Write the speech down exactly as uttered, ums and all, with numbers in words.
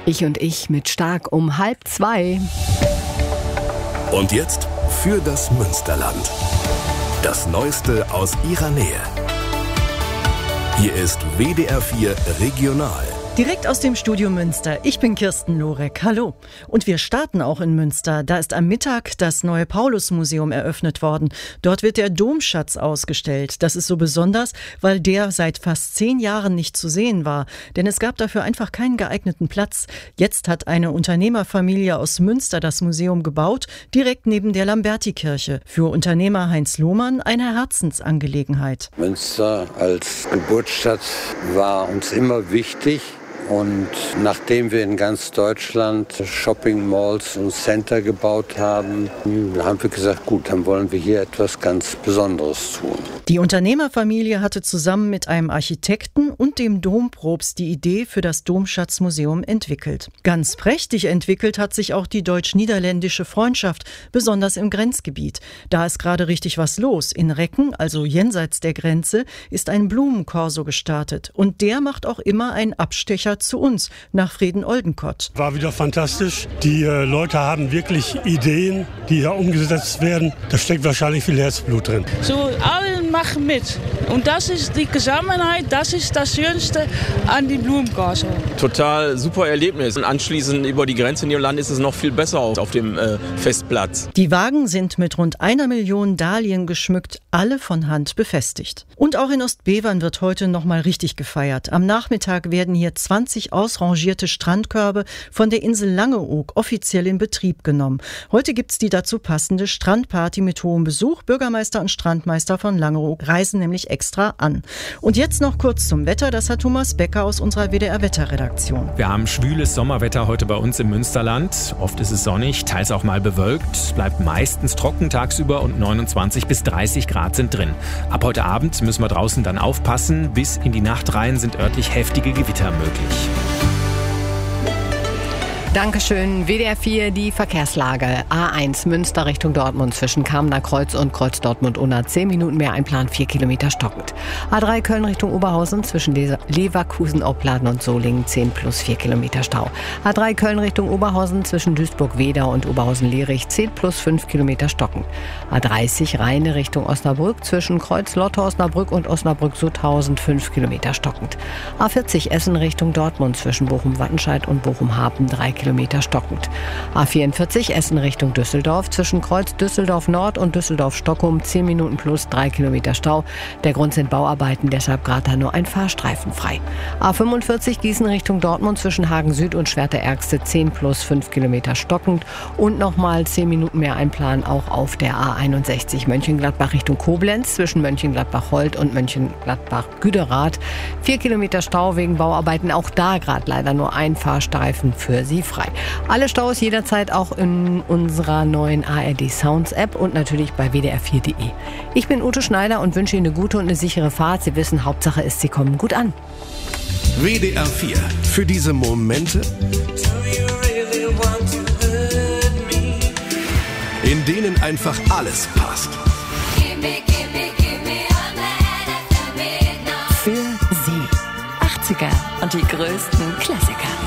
Ich und ich mit Stark um halb zwei. Und jetzt für das Münsterland. Das Neueste aus ihrer Nähe. Hier ist W D R vier Regional. Direkt aus dem Studio Münster. Ich bin Kirsten Lorek. Hallo. Und wir starten auch in Münster. Da ist am Mittag das neue Paulusmuseum eröffnet worden. Dort wird der Domschatz ausgestellt. Das ist so besonders, weil der seit fast zehn Jahren nicht zu sehen war. Denn es gab dafür einfach keinen geeigneten Platz. Jetzt hat eine Unternehmerfamilie aus Münster das Museum gebaut, direkt neben der Lamberti-Kirche. Für Unternehmer Heinz Lohmann eine Herzensangelegenheit. Münster als Geburtsstadt war uns immer wichtig. Und nachdem wir in ganz Deutschland Shopping Malls und Center gebaut haben, haben wir gesagt, gut, dann wollen wir hier etwas ganz Besonderes tun. Die Unternehmerfamilie hatte zusammen mit einem Architekten und dem Dompropst die Idee für das Domschatzmuseum entwickelt. Ganz prächtig entwickelt hat sich auch die deutsch-niederländische Freundschaft, besonders im Grenzgebiet. Da ist gerade richtig was los. In Recken, also jenseits der Grenze, ist ein Blumenkorso gestartet. Und der macht auch immer einen Abstecher zu uns, nach Frieden-Oldenkott. War wieder fantastisch. Die äh, Leute haben wirklich Ideen, die hier umgesetzt werden. Da steckt wahrscheinlich viel Herzblut drin. So, alle machen mit. Und das ist die Zusammenhalt, das ist das Schönste an die Blumenkorso. Total super Erlebnis. Und anschließend über die Grenze in Irland ist es noch viel besser auf dem äh, Festplatz. Die Wagen sind mit rund einer Million Dahlien geschmückt, alle von Hand befestigt. Und auch in Ostbevern wird heute noch mal richtig gefeiert. Am Nachmittag werden hier zwanzig ausrangierte Strandkörbe von der Insel Langeoog offiziell in Betrieb genommen. Heute gibt's die dazu passende Strandparty mit hohem Besuch. Bürgermeister und Strandmeister von Langeoog reisen nämlich extra an. Und jetzt noch kurz zum Wetter. Das hat Thomas Becker aus unserer W D R-Wetterredaktion. Wir haben schwüles Sommerwetter heute bei uns im Münsterland. Oft ist es sonnig, teils auch mal bewölkt. Es bleibt meistens trocken tagsüber und neunundzwanzig bis dreißig Grad sind drin. Ab heute Abend müssen wir draußen dann aufpassen. Bis in die Nacht rein sind örtlich heftige Gewitter möglich. Dankeschön. W D R vier, die Verkehrslage. A eins Münster Richtung Dortmund zwischen Kamener Kreuz und Kreuz Dortmund-Unna. zehn Minuten mehr Einplan, vier Kilometer stockend. A drei Köln Richtung Oberhausen zwischen Leverkusen, Opladen und Solingen. zehn plus vier Kilometer Stau. A drei Köln Richtung Oberhausen zwischen Duisburg-Wedau und Oberhausen-Lierich. zehn plus fünf Kilometer stockend. A dreißig Rheine Richtung Osnabrück zwischen Kreuz-Lotte-Osnabrück und Osnabrück-Sutthausen. fünf Kilometer stockend. A vierzig Essen Richtung Dortmund zwischen Bochum-Wattenscheid und Bochum-Hapen. drei Kilometer stockend. A vierundvierzig Essen Richtung Düsseldorf zwischen Kreuz Düsseldorf Nord und Düsseldorf Stockholm zehn Minuten plus drei Kilometer Stau. Der Grund sind Bauarbeiten, deshalb gerade da nur ein Fahrstreifen frei. A fünfundvierzig Gießen Richtung Dortmund zwischen Hagen Süd und Schwerte-Ärgste zehn plus fünf Kilometer stockend und nochmal zehn Minuten mehr Einplan auch auf der A einundsechzig Mönchengladbach Richtung Koblenz zwischen Mönchengladbach-Holt und Mönchengladbach-Güderath. vier Kilometer Stau wegen Bauarbeiten, auch da gerade leider nur ein Fahrstreifen für Sie frei. Alle Staus jederzeit auch in unserer neuen A R D Sounds App und natürlich bei W D R vier Punkt de. Ich bin Ute Schneider und wünsche Ihnen eine gute und eine sichere Fahrt. Sie wissen, Hauptsache ist, Sie kommen gut an. W D R vier. Für diese Momente, in denen einfach alles passt. Für Sie. achtziger und die größten Klassiker.